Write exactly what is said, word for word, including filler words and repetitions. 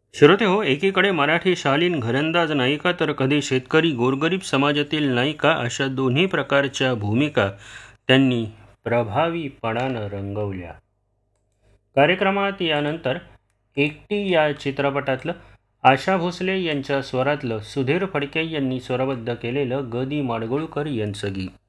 श्रोते हो, एकीकडे मराठी शालीन घरंदाज नायिका तर कधी शेतकरी गोरगरीब समाजातील नायिका अशा दोन्ही प्रकारच्या भूमिका त्यांनी प्रभावीपणानं रंगवल्या. कार्यक्रमात यानंतर एकटी या चित्रपटातलं आशा भोसले यांच्या स्वरातलं सुधीर फडके यांनी स्वरबद्ध केलेलं ग. दी. माडगूळकर यांचं गीत.